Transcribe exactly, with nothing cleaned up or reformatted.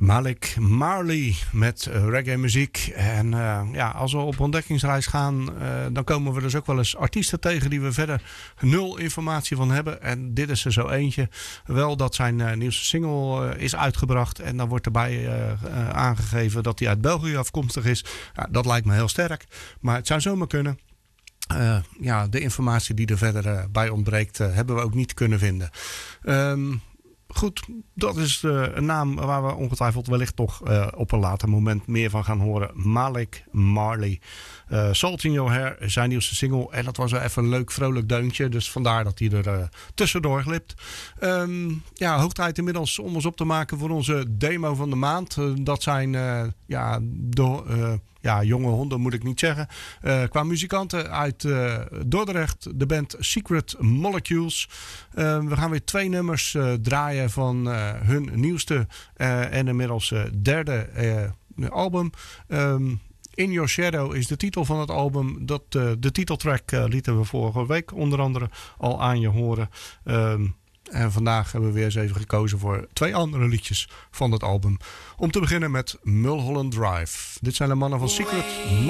Malik Marley met uh, reggae muziek. En uh, ja, als we op ontdekkingsreis gaan, uh, dan komen we dus ook wel eens artiesten tegen die we verder nul informatie van hebben. En dit is er zo eentje. Wel dat zijn uh, nieuwste single uh, is uitgebracht. En dan wordt erbij uh, uh, aangegeven dat hij uit België afkomstig is. Ja, dat lijkt me heel sterk. Maar het zou zomaar kunnen. Uh, ja, de informatie die er verder uh, bij ontbreekt, uh, hebben we ook niet kunnen vinden. Um, Goed, dat is uh, een naam waar we ongetwijfeld wellicht toch uh, op een later moment meer van gaan horen. Malik Marley. Uh, Salt in Your Hair, zijn nieuwste single. En dat was wel even een leuk vrolijk deuntje. Dus vandaar dat hij er uh, tussendoor glipt. Um, ja, hoog tijd inmiddels om ons op te maken voor onze demo van de maand. Uh, dat zijn uh, ja, de, uh, ja, jonge honden moet ik niet zeggen. Uh, qua muzikanten uit uh, Dordrecht. De band Secret Molecules. Uh, we gaan weer twee nummers uh, draaien van uh, hun nieuwste uh, en inmiddels uh, derde uh, album. Um, In Your Shadow is de titel van het album. Dat, uh, de titeltrack uh, lieten we vorige week onder andere al aan je horen. Um, en vandaag hebben we weer eens even gekozen voor twee andere liedjes van het album. Om te beginnen met Mulholland Drive. Dit zijn de mannen van Secret